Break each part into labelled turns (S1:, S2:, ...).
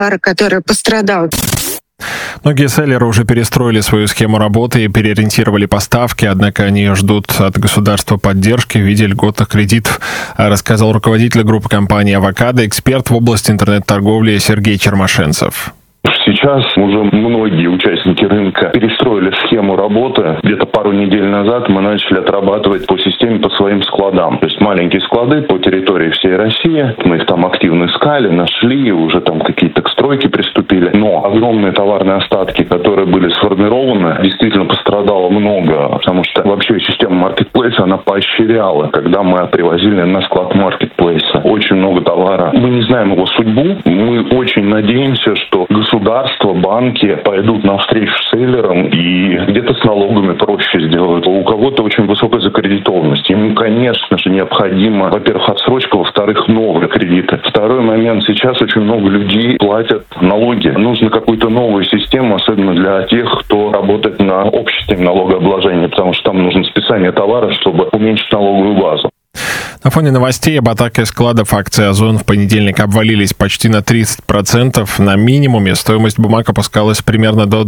S1: товар, который пострадал.
S2: Многие селлеры уже перестроили свою схему работы и переориентировали поставки, однако они ждут от государства поддержки в виде льготных кредитов, рассказал руководитель группы компании «Авокадо», эксперт в области интернет-торговли Сергей Чермашенцев.
S3: Сейчас уже многие участники рынка перестроили схему работы. Где-то пару недель назад мы начали отрабатывать по системе по своим складам. То есть маленькие склады по территории всей России. Мы их там активно искали, нашли, уже там какие-то к стройке приступили. Но огромные товарные остатки, которые были сформированы, действительно пострадало много. Потому что вообще система маркетплейса, она поощряла, когда мы привозили на склад маркетплейса. Очень много товара. Мы не знаем его судьбу. Мы очень надеемся, что государство, банки пойдут навстречу селлерам и где-то с налогами проще сделают. У кого-то очень высокая закредитованность. Ему, конечно же, необходимо, во-первых, отсрочка, во-вторых, новые кредиты. Второй момент. Сейчас очень много людей платят налоги. Нужно какую-то новую систему, особенно для тех, кто работает на общей системе налогообложения, потому что там нужно списание товара, чтобы уменьшить налоговую базу.
S2: На фоне новостей об атаке складов акции «Озон» в понедельник обвалились почти на 30%. На минимуме стоимость бумаг опускалась примерно до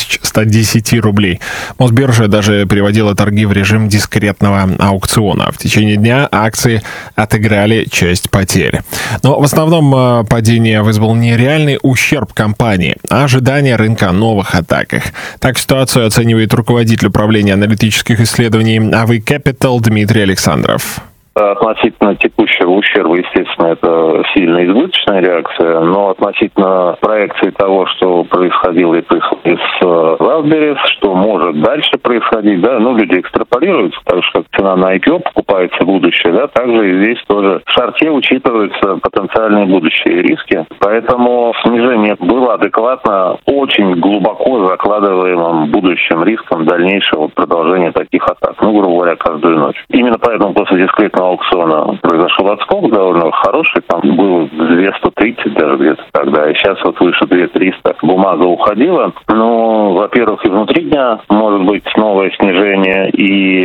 S2: 2110 рублей. Мосбиржа даже переводила торги в режим дискретного аукциона. В течение дня акции отыграли часть потерь. Но в основном падение вызвал не реальный ущерб компании, а ожидание рынка о новых атаках. Так ситуацию оценивает руководитель управления аналитических исследований AV Capital Дмитрий Александров.
S4: Относительно текущего ущерба, естественно, это сильно избыточная реакция, но относительно проекции того, что происходило и происходит с Wildberries, что может дальше происходить, да, люди экстраполируют, так же, как цена на IPO покупается будущее, да, также и здесь тоже в шарте учитываются потенциальные будущие риски, поэтому снижение было адекватно очень глубоко закладываемым будущим риском дальнейшего продолжения таких атак, грубо говоря, каждую ночь. Именно поэтому после дискретного аукциона произошел отскок довольно хороший, там было 230 даже где-то тогда, и сейчас вот выше 2300 бумага уходила. Во-первых, и внутри дня может быть новое снижение, и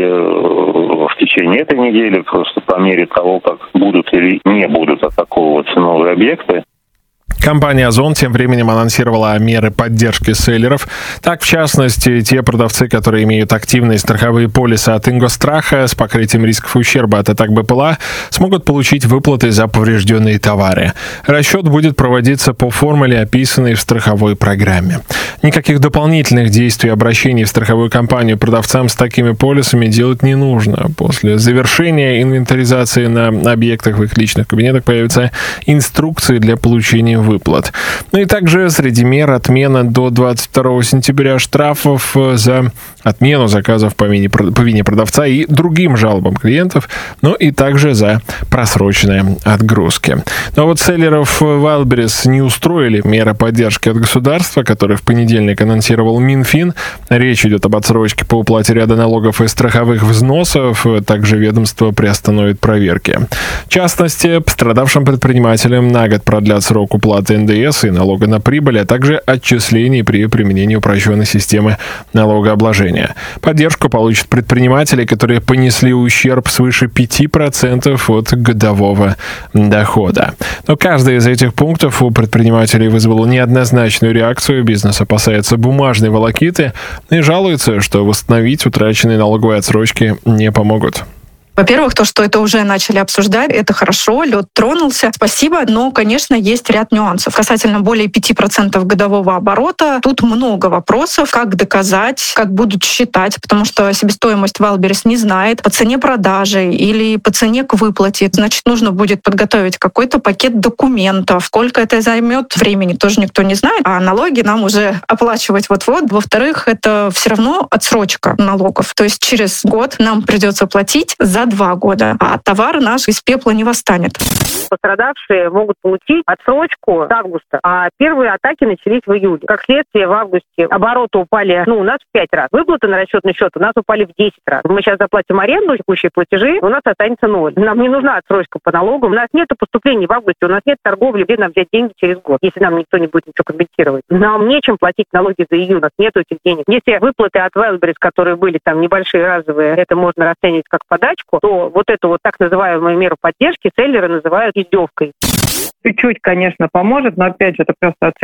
S4: в течение этой недели, просто по мере того, как будут или не будут атаковываться новые объекты.
S2: Компания «Озон» тем временем анонсировала меры поддержки селлеров. Так, в частности, те продавцы, которые имеют активные страховые полисы от Ингостраха с покрытием рисков ущерба от атак БПЛА, смогут получить выплаты за поврежденные товары. Расчет будет проводиться по формуле, описанной в страховой программе. Никаких дополнительных действий обращений в страховую компанию продавцам с такими полисами делать не нужно. После завершения инвентаризации на объектах в их личных кабинетах появятся инструкции для получения выплат. И также среди мер отмена до 22 сентября штрафов за отмену заказов по вине продавца и другим жалобам клиентов, и также за просроченные отгрузки. Но вот селлеров Wildberries не устроили меры поддержки от государства, которые в понедельник анонсировал Минфин. Речь идет об отсрочке по уплате ряда налогов и страховых взносов. Также ведомство приостановит проверки. В частности, пострадавшим предпринимателям на год продлят срок уплаты НДС и налога на прибыль, а также отчислений при применении упрощенной системы налогообложения. Поддержку получат предприниматели, которые понесли ущерб свыше 5% от годового дохода. Но каждый из этих пунктов у предпринимателей вызвал неоднозначную реакцию. Бизнес опасается бумажной волокиты и жалуется, что восстановить утраченные налоговые отсрочки не помогут.
S1: Во-первых, то, что это уже начали обсуждать, это хорошо, лед тронулся, спасибо, но, конечно, есть ряд нюансов. Касательно более 5% годового оборота, тут много вопросов, как доказать, как будут считать, потому что себестоимость Wildberries не знает по цене продажи или по цене к выплате. Значит, нужно будет подготовить какой-то пакет документов. Сколько это займет времени, тоже никто не знает, а налоги нам уже оплачивать вот-вот. Во-вторых, это все равно отсрочка налогов. То есть через год нам придется платить за 2 года, а товар наш из пепла не восстанет.
S5: Пострадавшие могут получить отсрочку с августа, а первые атаки начались в июле. Как следствие, в августе обороты упали у нас в 5 раз. Выплаты на расчетный счет у нас упали в 10 раз. Мы сейчас заплатим аренду, текущие платежи, у нас останется 0. Нам не нужна отсрочка по налогам. У нас нет поступлений в августе, у нас нет торговли, где нам взять деньги через год, если нам никто не будет ничего компенсировать. Нам нечем платить налоги за июнь, у нас нет этих денег. Если выплаты от Wildberries, которые были там небольшие, разовые, это можно расценивать как подачку, то вот эту вот так называемую меру поддержки селлеры называют издевкой.
S6: Чуть-чуть, конечно, поможет, но опять же, это просто